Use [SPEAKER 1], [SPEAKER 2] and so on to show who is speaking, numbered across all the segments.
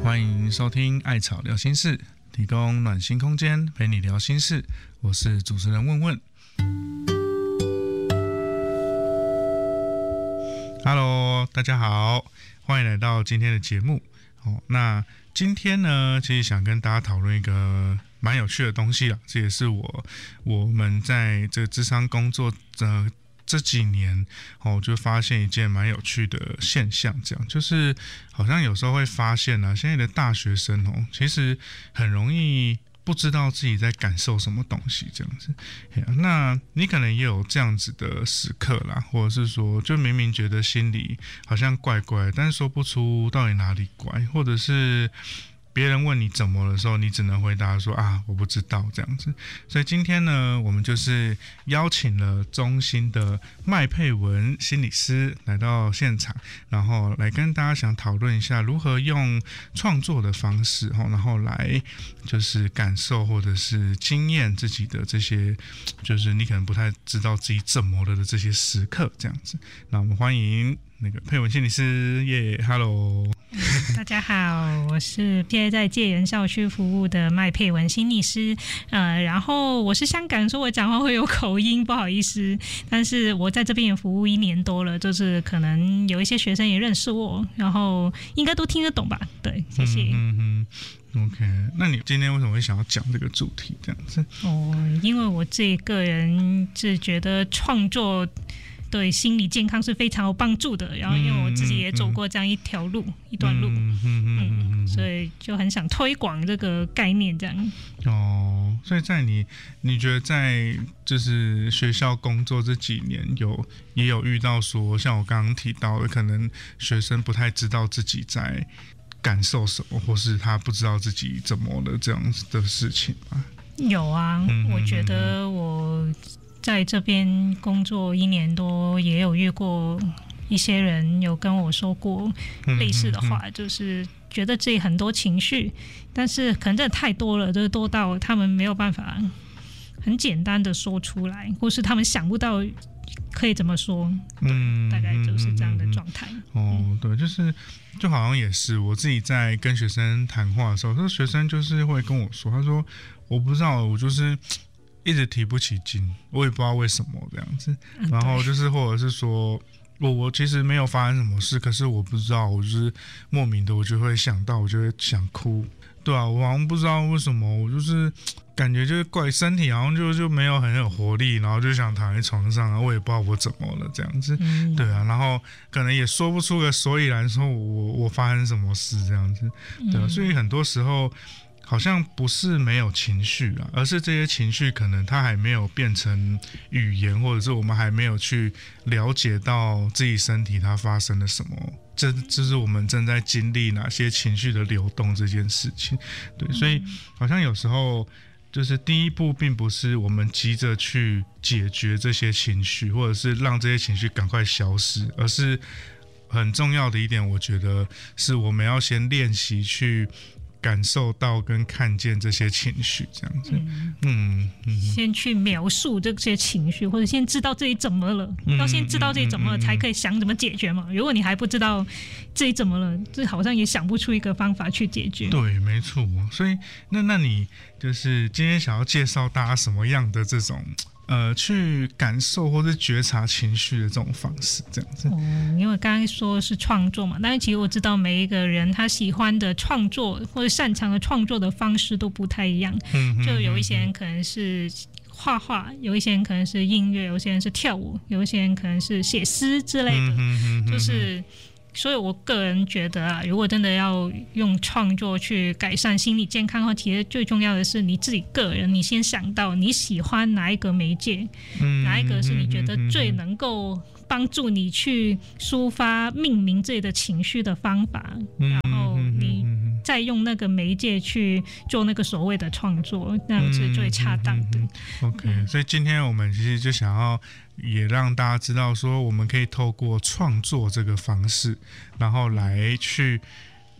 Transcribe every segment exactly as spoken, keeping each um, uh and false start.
[SPEAKER 1] 欢迎收听艾草聊心事，提供暖心空间陪你聊心事，我是主持人问问。Hello， 大家好，欢迎来到今天的节目。哦，那今天呢，其实想跟大家讨论一个蛮有趣的东西啦，这也是我我们在这个諮商工作的这几年哦，就发现一件蛮有趣的现象，这样就是好像有时候会发现啊，现在的大学生哦，其实很容易不知道自己在感受什么东西，这样子。那你可能也有这样子的时刻啦，或者是说，就明明觉得心里好像怪怪，但是说不出到底哪里怪，或者是别人问你怎么的时候，你只能回答说啊，我不知道这样子。所以今天呢，我们就是邀请了中心的麦佩文心理师来到现场，然后来跟大家想讨论一下如何用创作的方式，然后来就是感受或者是经验自己的这些，就是你可能不太知道自己怎么了的这些时刻这样子。那我们欢迎那个佩文心理师耶 ，Hello。
[SPEAKER 2] 大家好，我是现在在戒严校区服务的麦佩文心理师，呃，然后我是香港，所以我讲话会有口音，不好意思。但是我在这边也服务一年多了，就是可能有一些学生也认识我，然后应该都听得懂吧？对，谢谢。
[SPEAKER 1] 嗯嗯嗯 OK， 那你今天为什么会想要讲这个主题这样子？
[SPEAKER 2] 哦，因为我自己个人是觉得创作对心理健康是非常有帮助的，然后因为我自己也走过这样一条路、嗯、一段路，嗯嗯嗯，所以就很想推广这个概念，这样。
[SPEAKER 1] 哦，所以在你你觉得在就是学校工作这几年有也有遇到说，像我刚刚提到的，可能学生不太知道自己在感受什么，或是他不知道自己怎么了这样子的事情吗？
[SPEAKER 2] 有啊，
[SPEAKER 1] 嗯、
[SPEAKER 2] 我觉得我在这边工作一年多，也有遇过一些人有跟我说过类似的话，嗯嗯嗯，就是觉得自己很多情绪，但是可能真的太多了，就是多到他们没有办法很简单的说出来，或是他们想不到可以怎么说，嗯，大概就是这样的状态。
[SPEAKER 1] 嗯嗯嗯、哦，对，就是就好像也是我自己在跟学生谈话的时候，这学生就是会跟我说，他说我不知道，我就是一直提不起劲，我也不知道为什么这样子。然后就是或者是说我我其实没有发生什么事，可是我不知道，我就是莫名的我就会想到，我就会想哭。对啊，我好像不知道为什么，我就是感觉就是怪身体好像就就没有很有活力，然后就想躺在床上啊，我也不知道我怎么了这样子。嗯、对啊，然后可能也说不出个所以然，说我我发生什么事这样子。对啊，所以很多时候好像不是没有情绪啊，而是这些情绪可能它还没有变成语言，或者是我们还没有去了解到自己身体它发生了什么，这这是我们正在经历哪些情绪的流动这件事情。对，所以好像有时候就是第一步并不是我们急着去解决这些情绪，或者是让这些情绪赶快消失，而是很重要的一点，我觉得是我们要先练习去感受到跟看见这些情绪，这样子，嗯嗯嗯，
[SPEAKER 2] 先去描述这些情绪，或者先知道自己怎么了，嗯、要先知道自己怎么了，嗯、才可以想怎么解决嘛。如果你还不知道自己怎么了，这好像也想不出一个方法去解决。
[SPEAKER 1] 对，没错。所以，那那你就是今天想要介绍大家什么样的这种？呃，去感受或是觉察情绪的这种方式，这样子。
[SPEAKER 2] 哦，因为刚才说是创作嘛，但是其实我知道每一个人他喜欢的创作或者擅长的创作的方式都不太一样。嗯，就有一些人可能是画画，有一些人可能是音乐，有些人是跳舞，有一些人可能是写诗之类的，嗯、就是。所以我个人觉得啊，如果真的要用创作去改善心理健康的话，其实最重要的是你自己个人，你先想到你喜欢哪一个媒介，嗯、哪一个是你觉得最能够帮助你去抒发、命名自己的情绪的方法，嗯、然后你再用那个媒介去做那个所谓的创作，那样是最恰当的。嗯嗯
[SPEAKER 1] 嗯、OK，嗯、所以今天我们其实就想要也让大家知道说，我们可以透过创作这个方式，然后来去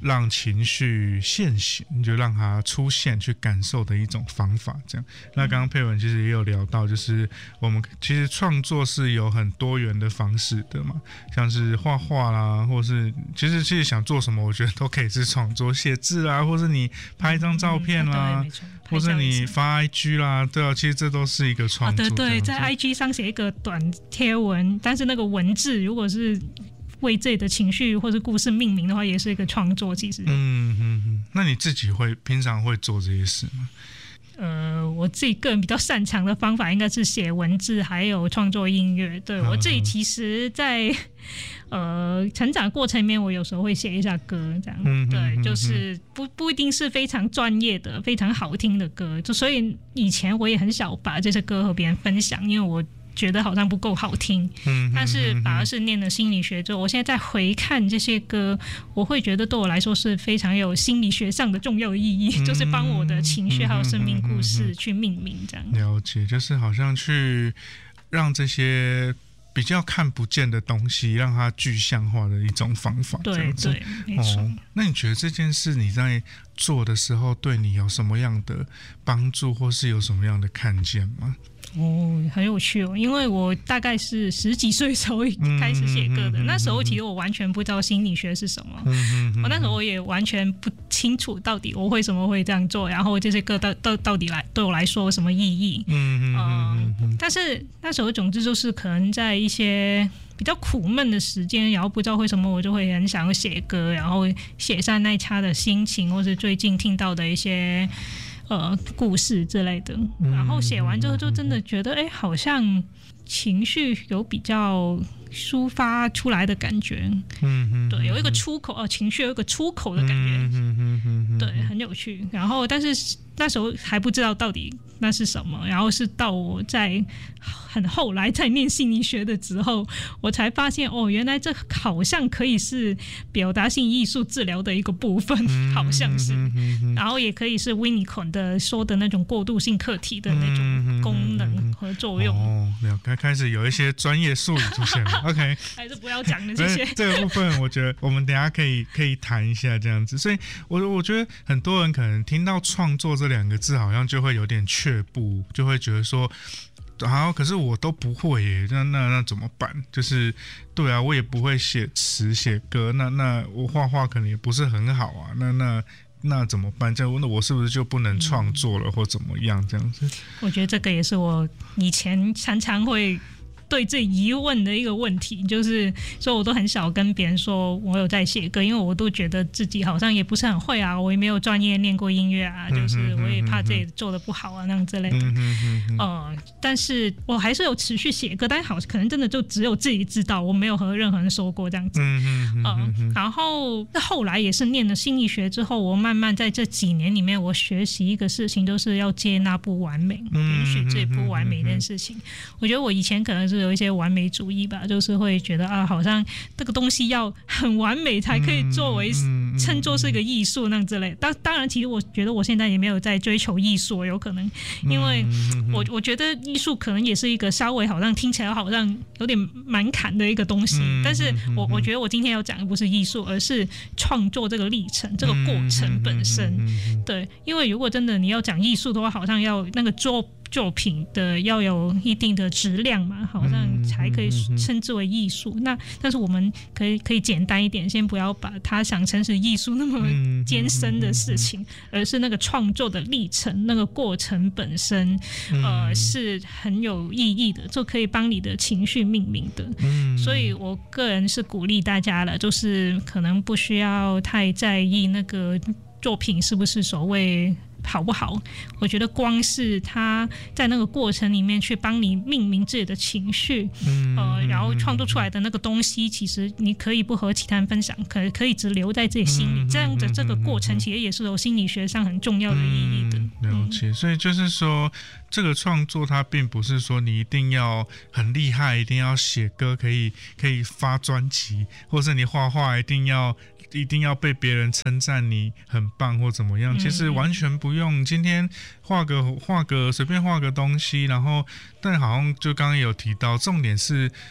[SPEAKER 1] 让情绪现行，就让它出现去感受的一种方法。这样，那刚刚佩文其实也有聊到，就是我们其实创作是有很多元的方式的嘛，像是画画啦，或是其实其实想做什么，我觉得都可以是创作，写字啦，或是你拍一张照片啦。嗯或是你发 I G 啦，对啊，其实这都是一个创作。
[SPEAKER 2] 啊、对对，在 I G 上写一个短贴文，但是那个文字如果是为自己的情绪或是故事命名的话，也是一个创作。其实，嗯
[SPEAKER 1] 嗯嗯，那你自己会平常会做这些事吗？
[SPEAKER 2] 呃，我自己个人比较擅长的方法应该是写文字，还有创作音乐。对我自己其实在，在呃成长过程里面，我有时候会写一下歌，这样。嗯、对，就是不不一定是非常专业的、非常好听的歌，就所以以前我也很少把这些歌和别人分享，因为我觉得好像不够好听，嗯，但是反而是念了心理学之后，我现在再回看这些歌，我会觉得对我来说是非常有心理学上的重要的意义，嗯、就是帮我的情绪还有生命故事去命名，这样。
[SPEAKER 1] 了解，就是好像去让这些比较看不见的东西，让它具象化的一种方法。
[SPEAKER 2] 对对，没错、哦。
[SPEAKER 1] 那你觉得这件事你在做的时候，对你有什么样的帮助，或是有什么样的看见吗？
[SPEAKER 2] 哦，很有趣哦，因为我大概是十几岁时候开始写歌的，嗯、那时候其实我完全不知道心理学是什么，嗯、我那时候我也完全不清楚到底我为什么会这样做，然后这些歌到到到底来对我来说有什么意义，嗯嗯嗯、但是那时候总之就是可能在一些比较苦闷的时间，然后不知道为什么我就会很想写歌，然后写下那一刻的心情，或是最近听到的一些呃故事之类的，然后写完之后就真的觉得，哎，好像情绪有比较抒发出来的感觉，嗯，对，有一个出口哦，情绪有一个出口的感觉，嗯、对，很有趣。然后，但是那时候还不知道到底那是什么，然后是到我在很后来在念心理学的时候，我才发现哦，原来这好像可以是表达性艺术治疗的一个部分，嗯、好像是，嗯、然后也可以是维尼孔的说的那种过渡性课题的那种功能和作用。
[SPEAKER 1] 哦，了解，开始有一些专业术语出现了。OK，
[SPEAKER 2] 还是不要讲了，谢谢。
[SPEAKER 1] 这个部分我觉得我们等一下可以可以谈一下这样子。所以我我觉得很多人可能听到创作这两个字，好像就会有点却步，就会觉得说，好，可是我都不会耶，那那那怎么办？就是对啊，我也不会写词写歌，那那我画画可能也不是很好啊，那那那怎么办？这样那我是不是就不能创作了，嗯、或怎么样这样子？
[SPEAKER 2] 我觉得这个也是我以前常常会对自己疑问的一个问题，就是所以我都很少跟别人说我有在写歌，因为我都觉得自己好像也不是很会啊，我也没有专业念过音乐啊，就是我也怕自己做的不好啊那样之类的。呃，但是我还是有持续写歌，但是好可能真的就只有自己知道，我没有和任何人说过这样子。呃、然后后来也是念了心理学之后，我慢慢在这几年里面，我学习一个事情，就是要接纳不完美，允许自己不完美这件事情。我觉得我以前可能是有一些完美主义吧，就是会觉得啊，好像这个东西要很完美才可以作为称作是一个艺术那样之类。当当然，其实我觉得我现在也没有在追求艺术，有可能因为我我觉得艺术可能也是一个稍微好像听起来好像有点蛮坎的一个东西，但是我我觉得我今天要讲的不是艺术，而是创作这个历程，这个过程本身。对，因为如果真的你要讲艺术的话，好像要那个作作品的要有一定的质量嘛，好像才可以称之为艺术。那但是我们可以可以简单一点，先不要把它想成是艺术那么艰深的事情，而是那个创作的历程，那个过程本身，呃，是很有意义的，就可以帮你的情绪命名的。所以我个人是鼓励大家了，就是可能不需要太在意那个作品是不是所谓好不好，我觉得光是他在那个过程里面去帮你命名自己的情绪，嗯、呃，然后创作出来的那个东西，其实你可以不和其他人分享，可可以只留在自己心里，嗯、这样的这个过程其实也是有心理学上很重要的意义的。
[SPEAKER 1] 嗯、了解，所以就是说，这个创作它并不是说你一定要很厉害，一定要写歌可以可以发专辑，或是你画画一定要。一定要被别人称赞你很棒或怎么样，其实完全不用。今天画个画个随便画个东西，然后但好像就刚刚有提到，重点是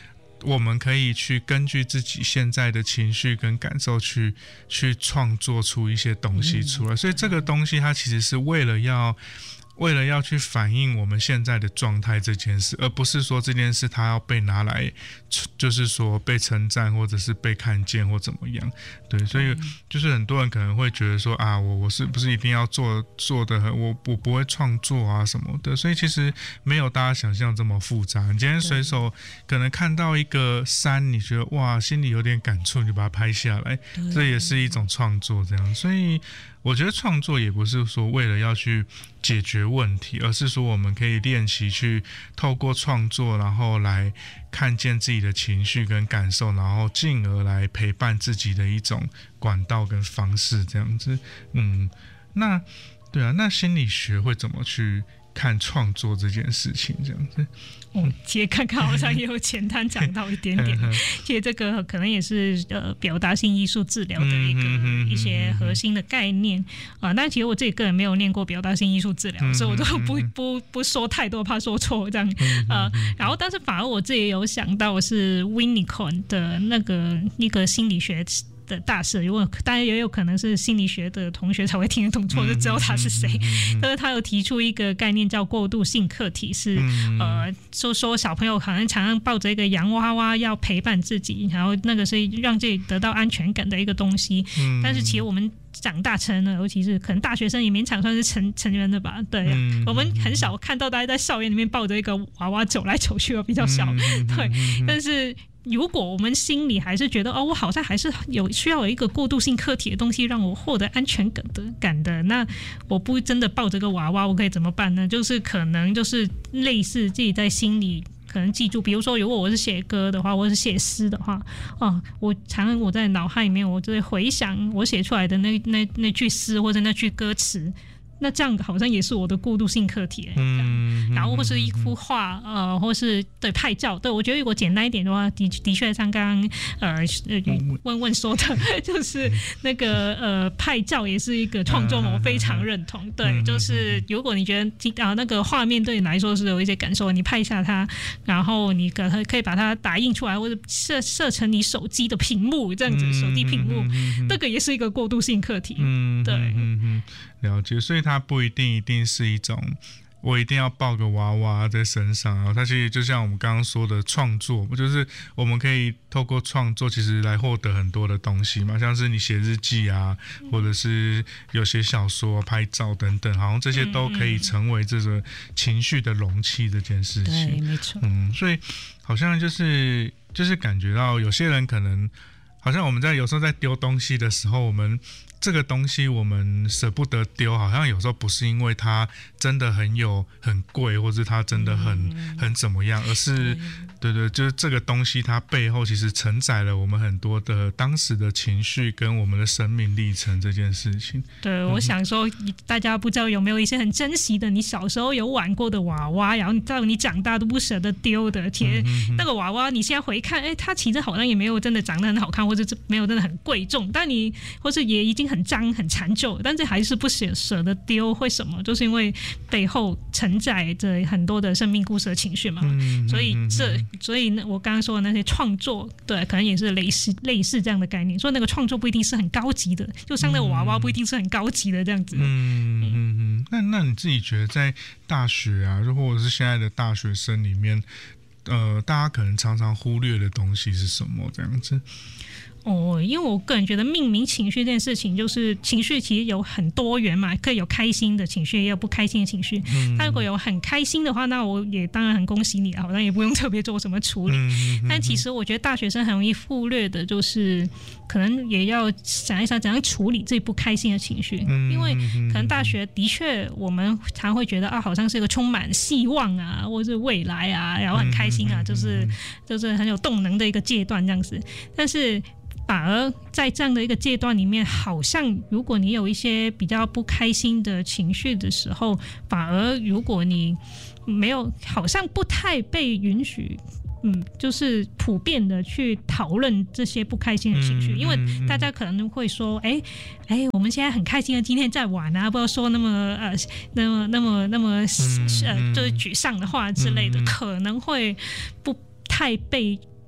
[SPEAKER 1] 我们可以去根据自己现在的情绪跟感受去去创作出一些东西出来，所以这个东西它其实是为了要为了要去反映我们现在的状态这件事，而不是说这件事它要被拿来就是说被称赞或者是被看见或怎么样。对，所以就是很多人可能会觉得说啊，我我是不是一定要做做的我我不会创作啊什么的，所以其实没有大家想象这么复杂。你今天随手可能看到一个山，你觉得哇心里有点感触，你就把它拍下来，这也是一种创作这样。所以我觉得创作也不是说为了要去解决问题，而是说我们可以练习去透过创作，然后来看见自己的情绪跟感受，然后进而来陪伴自己的一种管道跟方式这样子。嗯，那对啊，那心理学会怎么去看创作这件事情这样子？
[SPEAKER 2] 哦，其实刚刚好像也有简单讲到一点点，其实这个可能也是呃表达性艺术治疗的一个一些核心的概念啊。但其实我自己个人没有念过表达性艺术治疗，所以我都不不不说太多，怕说错这样呃。然后，但是反而我自己有想到是 Winnicott 的那个一个心理学的大师，如果当然也有可能是心理学的同学才会听得懂，或者知道他是谁。但是他有提出一个概念叫过渡性课题，是呃，就说小朋友可能常常抱着一个洋娃娃要陪伴自己，然后那个是让自己得到安全感的一个东西。但是其实我们长大成人了，尤其是可能大学生也勉强算是成成人的吧，对、啊嗯、我们很少看到大家在校园里面抱着一个娃娃走来走去，比较少、嗯、对、嗯、但是如果我们心里还是觉得哦，我好像还是有需要有一个过渡性课题的东西让我获得安全感的感的，那我不真的抱着个娃娃，我可以怎么办呢？就是可能就是类似自己在心里可能记住，比如说如果我是写歌的话，我是写诗的话，哦，我常常我在脑海里面我就会回想我写出来的那那那句诗或者那句歌词。那这样好像也是我的过渡性课题、欸嗯、然后或是一幅画、呃，或是对拍照，对我觉得如果简单一点的话，的的确像刚刚呃问问说的，就是那个呃拍照也是一个创作嘛，我非常认同。对，就是如果你觉得啊那个画面对你来说是有一些感受，你拍下它，然后你可可以把它打印出来，或者设设成你手机的屏幕这样子，手机屏幕，这个也是一个过渡性课题。对，
[SPEAKER 1] 了解，所以它不一定一定是一种我一定要抱个娃娃在身上，然后它其实就像我们刚刚说的创作，就是我们可以透过创作其实来获得很多的东西嘛，像是你写日记啊，或者是有些小说、拍照等等，好像这些都可以成为这个情绪的容器这件事情。
[SPEAKER 2] 对，没错。
[SPEAKER 1] 嗯，所以好像就是就是感觉到有些人可能好像我们在有时候在丢东西的时候，我们这个东西我们舍不得丢，好像有时候不是因为它真的很有很贵，或是它真的很、嗯、很怎么样，而是对对，就是这个东西它背后其实承载了我们很多的当时的情绪跟我们的生命历程这件事情。
[SPEAKER 2] 对、嗯、我想说大家不知道有没有一些很珍惜的你小时候有玩过的娃娃，然后到你长大都不舍得丢的，其实那个娃娃你现在回看，哎，它其实好像也没有真的长得很好看，或者没有真的很贵重，但你或是也已经很脏很残旧，但是还是不舍舍得丢。为什么？就是因为背后承载着很多的生命故事的情绪嘛。嗯、所以这，所以我刚刚说的那些创作，对，可能也是类似类似这样的概念。所以那个创作不一定是很高级的，就像那个娃娃不一定是很高级的这样子。嗯
[SPEAKER 1] 嗯嗯。那那你自己觉得在大学啊，或者是现在的大学生里面，呃，大家可能常常忽略的东西是什么？这样子。
[SPEAKER 2] 哦，因为我个人觉得命名情绪这件事情，就是情绪其实有很多元嘛，可以有开心的情绪，也有不开心的情绪。嗯，他如果有很开心的话，那我也当然很恭喜你了，好像也不用特别做什么处理。嗯、但其实我觉得大学生很容易忽略的，就是可能也要想一想怎样处理这不开心的情绪，嗯、因为可能大学的确我们常会觉得啊，好像是一个充满希望啊，或是未来啊，然后很开心啊，就是就是很有动能的一个阶段这样子，但是。反而在这样的一个阶段里面，好像如果你有一些比较不开心的情绪的时候，反而如果你没有，好像不太被允许，嗯，就是普遍的去讨论这些不开心的情绪，因为大家可能会说，哎哎，我们现在很开心的，今天在玩啊，不要说那么呃那么那么那么呃就是沮丧的话之类的，可能会不太被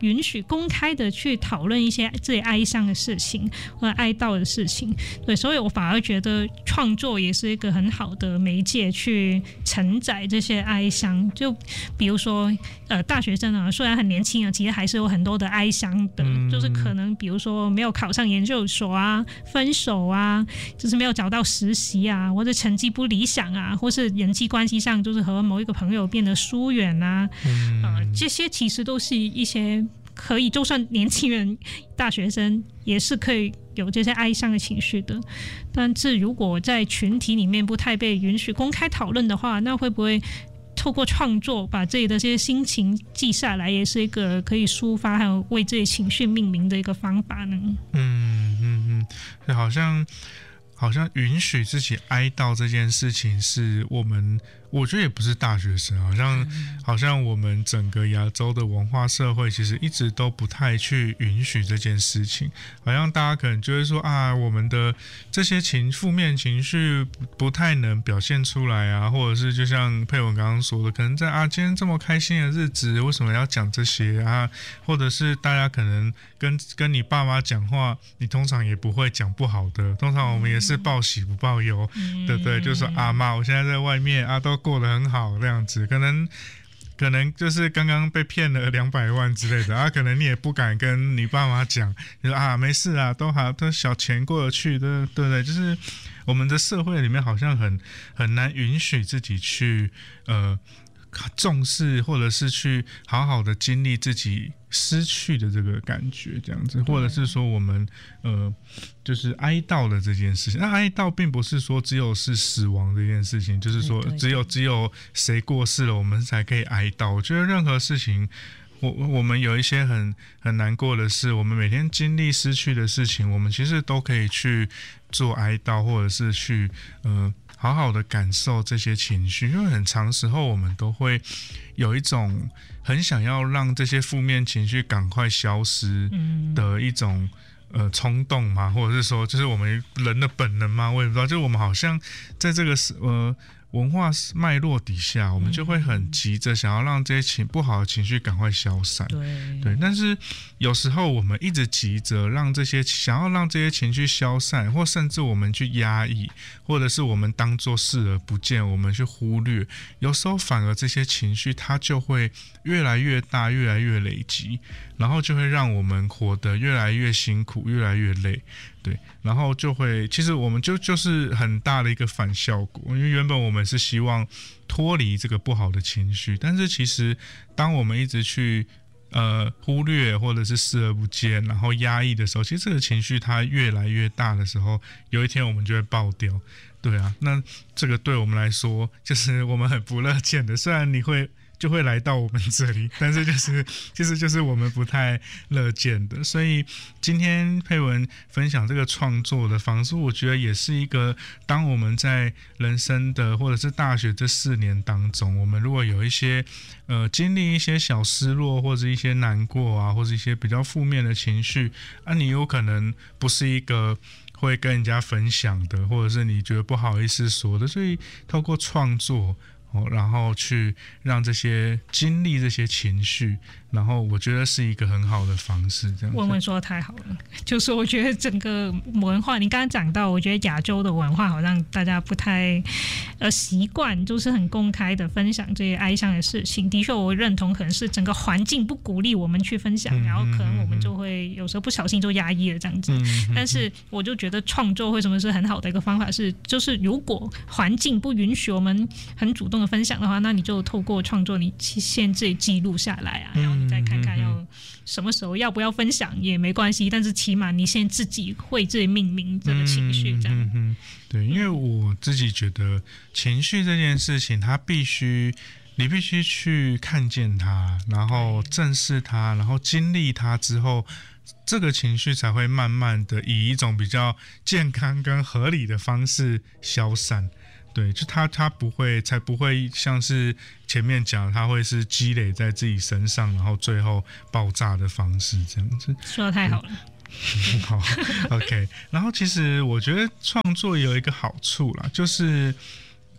[SPEAKER 2] 允许公开的去讨论一些自己哀伤的事情或者哀悼的事情。对，所以我反而觉得创作也是一个很好的媒介去承载这些哀伤。就比如说呃，大学生啊，虽然很年轻啊，其实还是有很多的哀伤的、嗯、就是可能比如说没有考上研究所啊，分手啊，就是没有找到实习啊，或者成绩不理想啊，或是人际关系上就是和某一个朋友变得疏远啊、嗯呃、这些其实都是一些可以，就算年轻人大学生也是可以有这些哀伤的情绪的。但是如果在群体里面不太被允许公开讨论的话，那会不会透过创作把自己的这些心情记下来，也是一个可以抒发还有为自己情绪命名的一个方法呢？
[SPEAKER 1] 嗯嗯嗯，好像好像允许自己哀悼这件事情是我们，我觉得也不是大学生，好像、嗯、好像我们整个亚洲的文化社会其实一直都不太去允许这件事情，好像大家可能就会说啊，我们的这些情负面情绪不太能表现出来啊，或者是就像佩文刚刚说的，可能在啊今天这么开心的日子，为什么要讲这些啊？或者是大家可能跟跟你爸妈讲话，你通常也不会讲不好的，通常我们也是报喜不报忧，嗯、对不对？就说啊妈，我现在在外面啊都过得很好这样子，可能可能就是刚刚被骗了两百万之类的啊，可能你也不敢跟你爸妈讲，就说啊没事啊，都好，都小钱过得去，对对不对？就是我们的社会里面好像很很难允许自己去呃重视，或者是去好好的经历自己失去的这个感觉，这样子，或者是说我们呃，就是哀悼的这件事情。那哀悼并不是说只有是死亡这件事情，就是说只有只有谁过世了，我们才可以哀悼。我觉得任何事情，我我们有一些很很难过的事，我们每天经历失去的事情，我们其实都可以去做哀悼，或者是去呃。好好的感受这些情绪，因为很长时候我们都会有一种很想要让这些负面情绪赶快消失的一种呃冲动嘛，或者是说就是我们人的本能嘛，我也不知道，就是我们好像在这个呃文化脉络底下，我们就会很急着想要让这些情不好的情绪赶快消散。对对，但是有时候我们一直急着让这些想要让这些情绪消散，或甚至我们去压抑，或者是我们当作视而不见，我们去忽略，有时候反而这些情绪它就会越来越大，越来越累积，然后就会让我们活得越来越辛苦，越来越累。对，然后就会，其实我们就就是很大的一个反效果，因为原本我们是希望脱离这个不好的情绪，但是其实当我们一直去呃忽略或者是视而不见，然后压抑的时候，其实这个情绪它越来越大的时候，有一天我们就会爆掉。对啊，那这个对我们来说就是我们很不乐见的，虽然你会就会来到我们这里，但是就是其实就是我们不太乐见的。所以今天佩文分享这个创作的方式，我觉得也是一个，当我们在人生的或者是大学这四年当中，我们如果有一些呃经历一些小失落，或者一些难过啊，或者一些比较负面的情绪啊，你有可能不是一个会跟人家分享的，或者是你觉得不好意思说的，所以透过创作然后去让这些经历这些情绪，然后我觉得是一个很好的方式。这样，文文
[SPEAKER 2] 说的太好了，就是我觉得整个文化，你刚刚讲到，我觉得亚洲的文化好像大家不太呃习惯，就是很公开的分享这些哀伤的事情。的确，我认同，可能是整个环境不鼓励我们去分享，嗯、然后可能我们就会有时候不小心就压抑了这样子。嗯、但是我就觉得创作为什么是很好的一个方法是，就是如果环境不允许我们很主动的分享的话，那你就透过创作，你先自己记录下来啊，然后你再看看要什么时候要不要分享也没关系，但是起码你先自己会自己命名这个情绪，这样。嗯嗯、
[SPEAKER 1] 对，因为我自己觉得情绪这件事情，它必须你必须去看见它，然后正视它，然后经历它之后，这个情绪才会慢慢的以一种比较健康跟合理的方式消散。对，就他他不会，才不会像是前面讲，他会是积累在自己身上，然后最后爆炸的方式这样子。
[SPEAKER 2] 说得太好了。
[SPEAKER 1] 嗯、好 ，OK。然后其实我觉得创作有一个好处啦，就是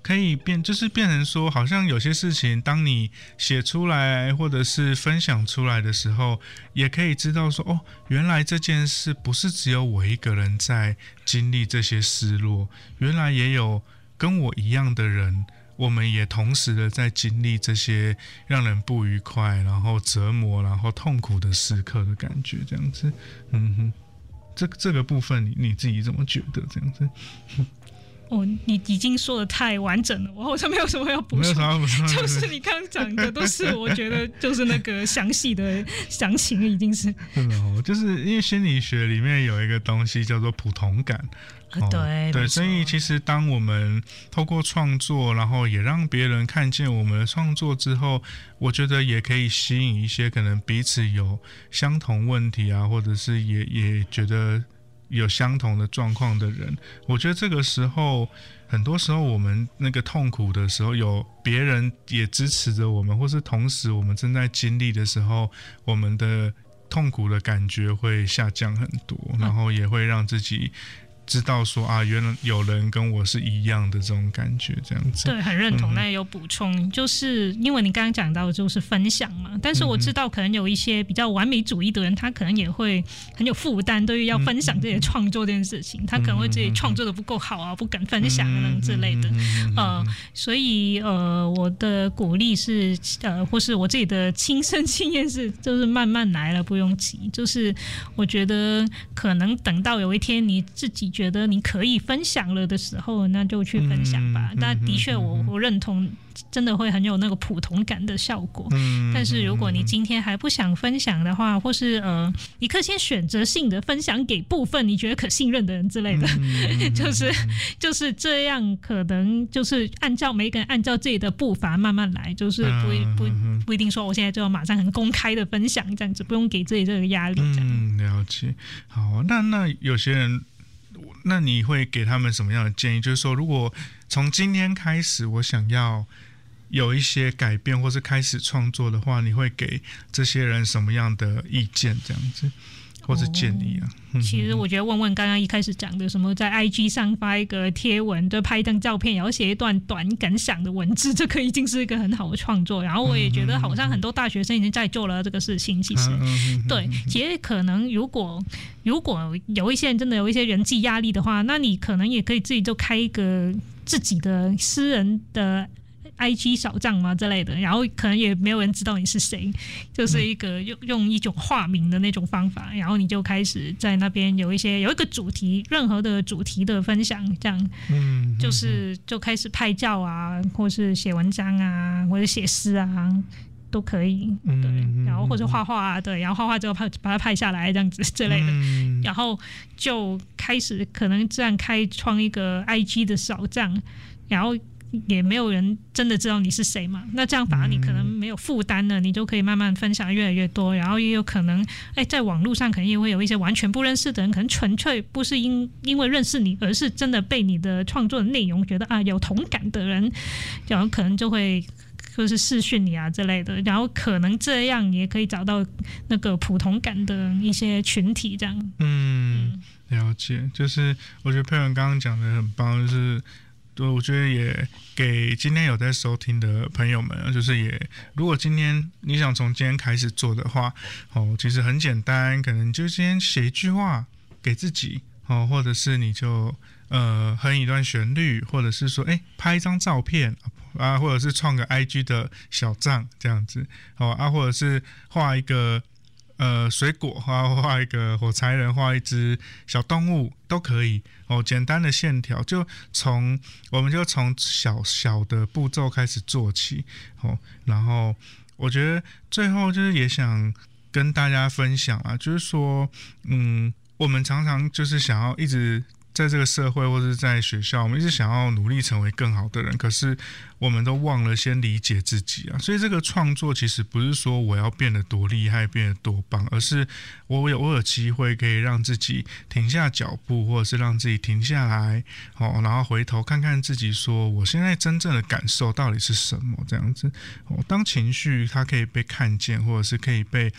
[SPEAKER 1] 可以变，就是变成说，好像有些事情，当你写出来或者是分享出来的时候，也可以知道说，哦，原来这件事不是只有我一个人在经历这些失落，原来也有跟我一样的人，我们也同时的在经历这些让人不愉快，然后折磨，然后痛苦的时刻的感觉，这样子，嗯哼。这这个部分你你自己怎么觉得这样子？
[SPEAKER 2] 哦，你已经说的太完整了，我好像没有什么要补充。就是你刚刚讲的都是我觉得就是那个详细的详情已经是
[SPEAKER 1] 真的哦，就是因为心理学里面有一个东西叫做普同感。
[SPEAKER 2] 哦、对
[SPEAKER 1] 对，所以其实当我们透过创作，然后也让别人看见我们的创作之后，我觉得也可以吸引一些可能彼此有相同问题啊，或者是也也觉得有相同的状况的人。我觉得这个时候，很多时候我们那个痛苦的时候，有别人也支持着我们，或是同时我们正在经历的时候，我们的痛苦的感觉会下降很多，然后也会让自己知道说啊，原来有人跟我是一样的这种感觉，这样子。
[SPEAKER 2] 对，很认同。那、嗯、也有补充，就是因为你刚刚讲到的就是分享嘛，但是我知道可能有一些比较完美主义的人，他可能也会很有负担，对于要分享这些创作这件事情，嗯、他可能会自己创作的不够好啊，不敢分享啊等之类的。呃，所以呃，我的鼓励是呃，或是我自己的亲身经验是，就是慢慢来了，不用急。就是我觉得可能等到有一天你自己觉得你可以分享了的时候，那就去分享吧。嗯、但的确我，我我认同，真的会很有那个普同感的效果。嗯、但是如果你今天还不想分享的话，或是呃，你可以先选择性的分享给部分你觉得可信任的人之类的，嗯、就是就是这样，可能就是按照每个人按照自己的步伐慢慢来，就是不不不一定说我现在就要马上很公开的分享这样子，不用给自己这个压力。这样
[SPEAKER 1] 嗯，了解。好，那那有些人。那你会给他们什么样的建议？就是说，如果从今天开始，我想要有一些改变，或是开始创作的话，你会给这些人什么样的意见？这样子，或是建议啊？
[SPEAKER 2] 哦、其实我觉得问问刚刚一开始讲的，什么在 I G 上发一个贴文，就拍一张照片，然后写一段短感想的文字，这个已经是一个很好的创作。然后我也觉得，好像很多大学生已经在做了这个事情。其实，对，其实可能如果如果有一些人真的有一些人际压力的话，那你可能也可以自己就开一个自己的私人的I G 小账嘛之类的，然后可能也没有人知道你是谁，就是一个用用一种化名的那种方法，然后你就开始在那边有一些有一个主题，任何的主题的分享，这样，嗯，就是就开始拍照啊，或是写文章啊，或者写诗啊。都可以，对，然后或者画画啊，对，然后画画之后拍把它拍下来这样子之类的，嗯、然后就开始可能这样开创一个 I G 的小账，然后也没有人真的知道你是谁嘛，那这样反而你可能没有负担了，你就可以慢慢分享越来越多，然后也有可能，哎，在网络上可能也会有一些完全不认识的人，可能纯粹不是因因为认识你，而是真的被你的创作的内容觉得啊有同感的人，然后可能就会。就是视讯你啊之类的，然后可能这样也可以找到那个普同感的一些群体，这样。
[SPEAKER 1] 嗯，了解。就是我觉得佩文刚刚讲的很棒，就是我觉得也给今天有在收听的朋友们，就是也如果今天你想从今天开始做的话，哦，其实很简单，可能就今天写一句话给自己，哦，或者是你就呃哼一段旋律，或者是说哎拍一张照片。啊，或者是创个 I G 的小账这样子，哦啊，或者是画一个呃水果，画画一个火柴人，画一只小动物都可以哦，简单的线条，就从我们就从小小的步骤开始做起哦，然后我觉得最后就是也想跟大家分享啊，就是说，嗯，我们常常就是想要一直。在这个社会或是在学校，我们一直想要努力成为更好的人，可是我们都忘了先理解自己啊。所以这个创作其实不是说我要变得多厉害，变得多棒，而是我有我有机会可以让自己停下脚步，或者是让自己停下来，哦，然后回头看看自己，说我现在真正的感受到底是什么？这样子，哦，当情绪它可以被看见，或者是可以被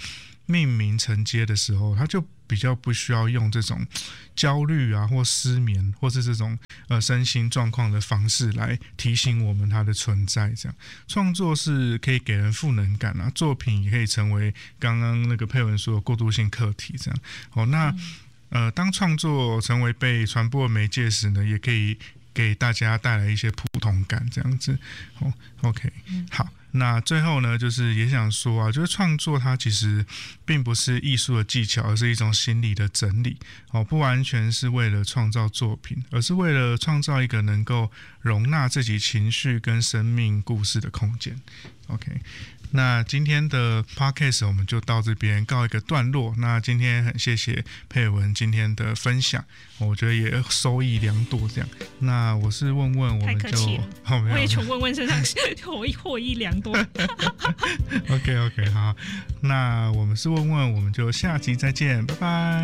[SPEAKER 1] 命名承接的时候，他就比较不需要用这种焦虑啊或失眠或是这种呃身心状况的方式来提醒我们它的存在。这样创作是可以给人赋能感啊，作品也可以成为刚刚那个佩文说的过渡性课题。这样哦，那、嗯、呃当创作成为被传播的媒介时呢，也可以给大家带来一些普通感。这样子哦 ，OK， 好。那最后呢，就是也想说啊，就是创作它其实并不是艺术的技巧，而是一种心理的整理哦，不完全是为了创造作品，而是为了创造一个能够容纳自己情绪跟生命故事的空间。OK， 那今天的 podcast 我们就到这边告一个段落。那今天很谢谢佩文今天的分享，我觉得也收益良多。这样，那我是问问，我们就
[SPEAKER 2] 哦，我也从问问身上获益获益良多。
[SPEAKER 1] OK OK， 好，那我们是问问，我们就下集再见，拜拜。